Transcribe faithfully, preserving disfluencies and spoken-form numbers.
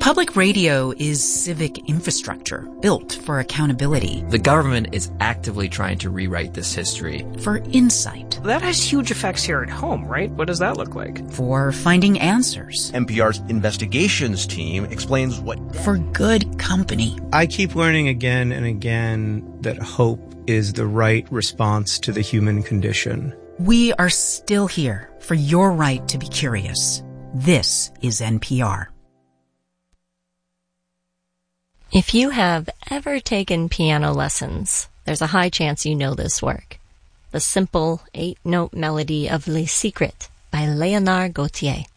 Public radio is civic infrastructure built for accountability. The government is actively trying to rewrite this history. For insight. That has huge effects here at home, right? What does that look like? For finding answers. N P R's investigations team explains what... For good company. I keep learning again and again that hope is the right response to the human condition. We are still here for your right to be curious. This is N P R. If you have ever taken piano lessons, there's a high chance you know this work. The simple eight-note melody of Les Secrets by Léonard Gautier.